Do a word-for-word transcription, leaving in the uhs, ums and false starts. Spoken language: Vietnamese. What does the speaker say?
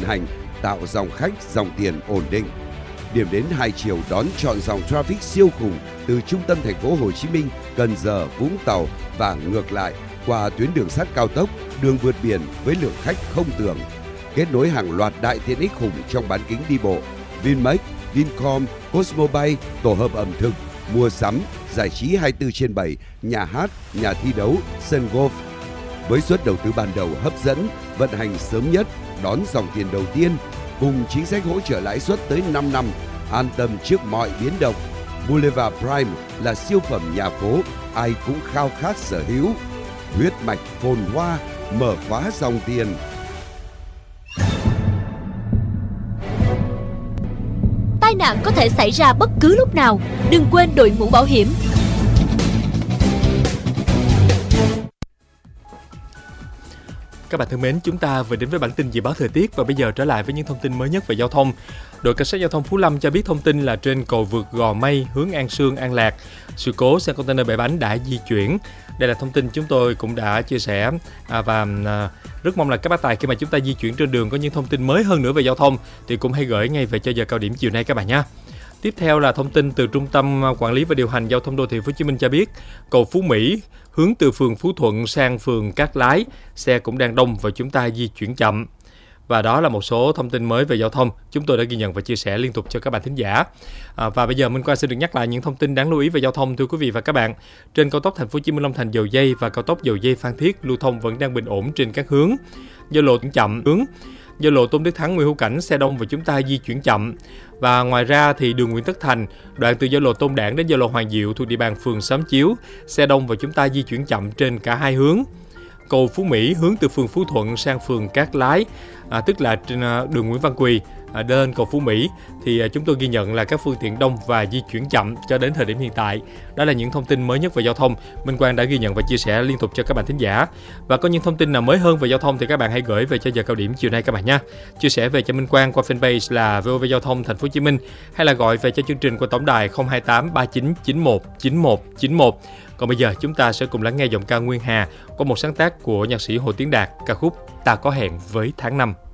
hành, tạo dòng khách, dòng tiền ổn định. Điểm đến hai chiều đón chọn dòng traffic siêu khủng từ trung tâm thành phố Hồ Chí Minh, Cần Giờ, Vũng Tàu và ngược lại qua tuyến đường sắt cao tốc, đường vượt biển với lượng khách không tưởng. Kết nối hàng loạt đại tiện ích khủng trong bán kính đi bộ, Vinmec, Vincom, Cosmo Bay, tổ hợp ẩm thực, mua sắm, giải trí hai mươi bốn trên bảy, nhà hát, nhà thi đấu, sân golf. Với suất đầu tư ban đầu hấp dẫn, vận hành sớm nhất, đón dòng tiền đầu tiên, cùng chính sách hỗ trợ lãi suất tới năm năm, an tâm trước mọi biến động. Boulevard Prime là siêu phẩm nhà phố, ai cũng khao khát sở hữu. Huyết mạch phồn hoa, mở khóa dòng tiền. Tai nạn có thể xảy ra bất cứ lúc nào, đừng quên đội mũ bảo hiểm. Các bạn thân mến, chúng ta vừa đến với bản tin dự báo thời tiết và bây giờ trở lại với những thông tin mới nhất về giao thông. Đội cảnh sát giao thông Phú Lâm cho biết thông tin là trên cầu vượt Gò Mây hướng An Sương, An Lạc, sự cố xe container bảy bánh đã di chuyển. Đây là thông tin chúng tôi cũng đã chia sẻ à, và à, rất mong là các bác tài khi mà chúng ta di chuyển trên đường có những thông tin mới hơn nữa về giao thông thì cũng hãy gửi ngay về cho giờ cao điểm chiều nay các bạn nhé. Tiếp theo là thông tin từ Trung tâm Quản lý và Điều hành Giao thông Đô thị Hồ Chí Minh cho biết cầu Phú Mỹ hướng từ phường Phú Thuận sang phường Cát Lái, xe cũng đang đông và chúng ta di chuyển chậm. Và đó là một số thông tin mới về giao thông chúng tôi đã ghi nhận và chia sẻ liên tục cho các bạn thính giả. À, và bây giờ Minh Quang xin được nhắc lại những thông tin đáng lưu ý về giao thông thưa quý vị và các bạn. Trên cao tốc Thành phố Hồ Chí Minh Long Thành Dầu Giây và cao tốc Dầu Giây Phan Thiết lưu thông vẫn đang bình ổn trên các hướng. Do lộ chậm hướng Do lộ Tôn Đức Thắng Nguyễn Hữu Cảnh xe đông và chúng ta di chuyển chậm. Và ngoài ra thì đường Nguyễn Tất Thành, đoạn từ giao lộ Tôn Đản đến giao lộ Hoàng Diệu thuộc địa bàn phường Xóm Chiếu, xe đông và chúng ta di chuyển chậm trên cả hai hướng. Cầu Phú Mỹ hướng từ phường Phú Thuận sang phường Cát Lái, à, tức là trên đường Nguyễn Văn Quỳ à, đến cầu Phú Mỹ thì à, chúng tôi ghi nhận là các phương tiện đông và di chuyển chậm cho đến thời điểm hiện tại. Đó là những thông tin mới nhất về giao thông Minh Quang đã ghi nhận và chia sẻ liên tục cho các bạn thính giả. Và có những thông tin nào mới hơn về giao thông thì các bạn hãy gửi về cho giờ cao điểm chiều nay các bạn nha. Chia sẻ về cho Minh Quang qua fanpage là vê o vê Giao thông Thành phố Hồ Chí Minh hay là gọi về cho chương trình qua tổng đài không hai tám ba chín chín một chín một chín một. Còn bây giờ chúng ta sẽ cùng lắng nghe giọng ca Nguyên Hà qua một sáng tác của nhạc sĩ Hồ Tiến Đạt, ca khúc Ta Có Hẹn Với Tháng Năm.